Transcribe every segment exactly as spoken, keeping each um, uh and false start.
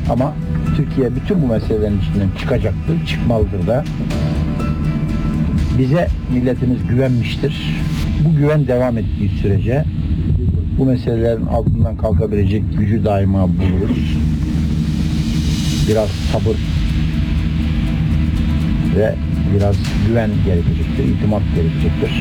Ama Türkiye bütün bu meselelerin içinden çıkacaktır, çıkmalıdır da. Bize milletimiz güvenmiştir. Bu güven devam ettiği sürece bu meselelerin altından kalkabilecek gücü daima buluruz. Biraz sabır ve biraz güven gerekecektir, itimat gerekecektir.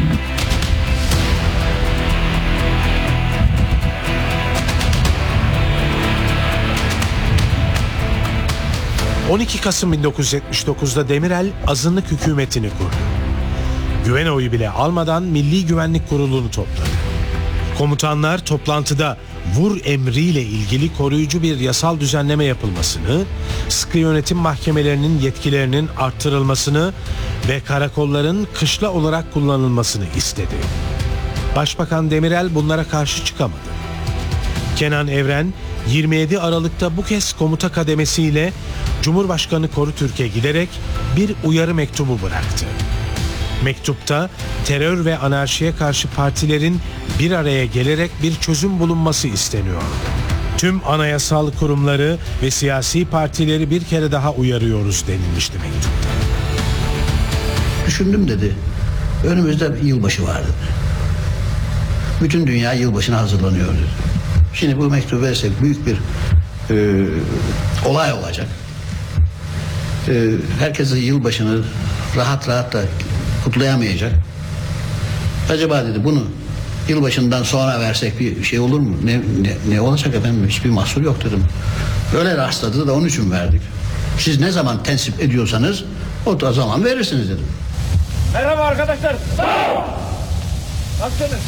on iki Kasım bin dokuz yüz yetmiş dokuz'da Demirel azınlık hükümetini kurdu. Güven oyu bile almadan Milli Güvenlik Kurulu'nu topladı. Komutanlar toplantıda vur emriyle ilgili koruyucu bir yasal düzenleme yapılmasını, sıkı yönetim mahkemelerinin yetkilerinin arttırılmasını ve karakolların kışla olarak kullanılmasını istedi. Başbakan Demirel bunlara karşı çıkamadı. Kenan Evren yirmi yedi Aralık'ta bu kez komuta kademesiyle Cumhurbaşkanı Korutürk'e giderek bir uyarı mektubu bıraktı. Mektupta terör ve anarşiye karşı partilerin bir araya gelerek bir çözüm bulunması isteniyor. Tüm anayasal kurumları ve siyasi partileri bir kere daha uyarıyoruz denilmişti mektupta. Düşündüm dedi. Önümüzde bir yılbaşı vardı. Bütün dünya yılbaşına hazırlanıyor dedi. Şimdi bu mektubu versek büyük bir e, olay olacak. E, herkes yılbaşını rahat rahat da kutlayamayacak. Acaba dedi bunu yılbaşından sonra versek bir şey olur mu? Ne, ne, ne olacak efendim? Hiçbir mahsur yok dedim. Öyle rastladı da onun için verdik. Siz ne zaman tensip ediyorsanız o zaman verirsiniz dedim. Merhaba arkadaşlar. Nasılsınız?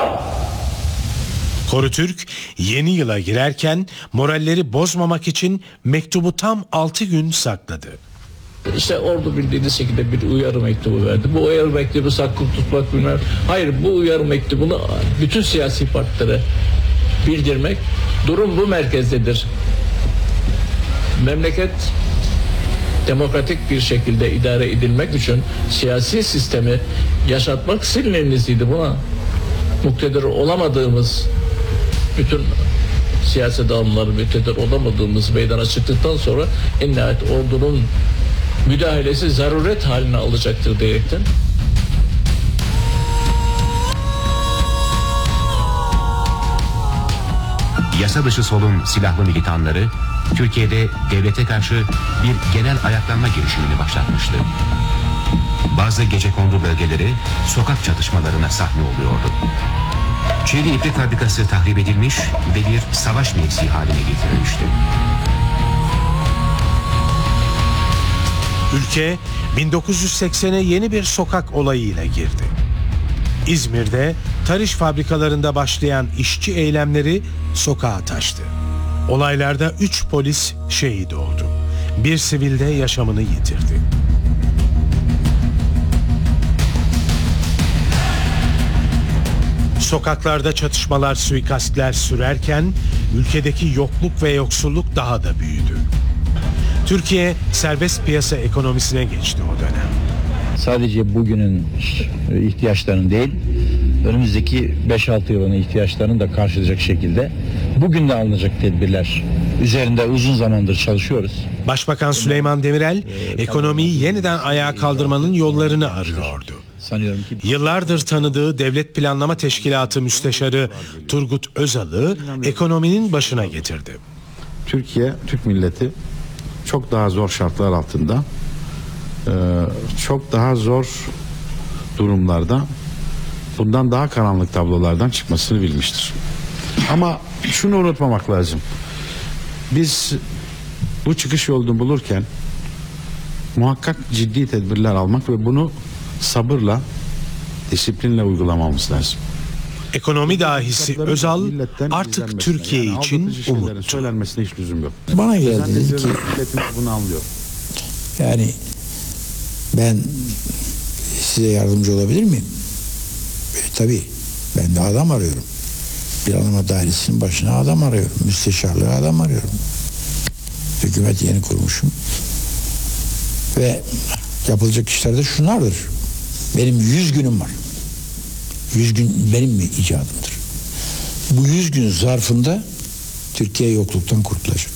Korutürk yeni yıla girerken moralleri bozmamak için mektubu tam altı gün sakladı. İşte ordu bildiğiniz şekilde bir uyarı mektubu verdi. Bu uyarı mektubu saklı tutmak bilmem. Hayır, bu uyarı mektubunu bütün siyasi partilere bildirmek. Durum bu merkezdedir. Memleket demokratik bir şekilde idare edilmek için siyasi sistemi yaşatmak sizin elinizde. Buna muktedir olamadığımız bütün siyasi dağılımları muktedir olamadığımız meydana çıktıktan sonra en nihayet ordunun müdahalesi zaruret haline alacaktır diyerekten. Yasa dışı solun silahlı militanları Türkiye'de devlete karşı bir genel ayaklanma girişimini başlatmıştı. Bazı gecekondu bölgeleri sokak çatışmalarına sahne oluyordu. Çelik İpek Fabrikası tahrip edilmiş ve bir savaş mevzii haline getirilmişti. Ülke bin dokuz yüz seksene yeni bir sokak olayıyla girdi. İzmir'de tarış fabrikalarında başlayan işçi eylemleri sokağa taştı. Olaylarda üç polis şehit oldu. Bir sivil de yaşamını yitirdi. Sokaklarda çatışmalar, suikastler sürerken ülkedeki yokluk ve yoksulluk daha da büyüdü. Türkiye serbest piyasa ekonomisine geçti o dönem. Sadece bugünün ihtiyaçlarını değil, önümüzdeki beş altı yılın ihtiyaçlarını da karşılayacak şekilde bugün de alınacak tedbirler üzerinde uzun zamandır çalışıyoruz. Başbakan Süleyman Demirel ekonomiyi yeniden ayağa kaldırmanın yollarını arıyordu. Sanıyorum ki Yıllardır tanıdığı Devlet Planlama Teşkilatı Müsteşarı Turgut Özal'ı ekonominin başına getirdi. Türkiye, Türk milleti çok daha zor şartlar altında, çok daha zor durumlarda, bundan daha karanlık tablolardan çıkmasını bilmiştir. Ama şunu unutmamak lazım. Biz bu çıkış yolunu bulurken muhakkak ciddi tedbirler almak ve bunu sabırla, disiplinle uygulamamız lazım. Ekonomi dahisi Özal Milletten artık izlenmesine, Türkiye yani için aldatıcı şeylerin umuttu. Söylenmesine hiç lüzum yok. Bana geldi dedi ki Milletimiz bunu anlıyor. yani ben size yardımcı olabilir miyim? E, tabii ben de adam arıyorum. Planlama dairesinin başına adam arıyorum. Müsteşarlığı adam arıyorum. Hükümet yeni kurmuşum. Ve yapılacak işler de şunlardır. Benim yüz günüm var. Yüz gün benim mi icadımdır? Bu yüz gün zarfında Türkiye yokluktan kurtulacak.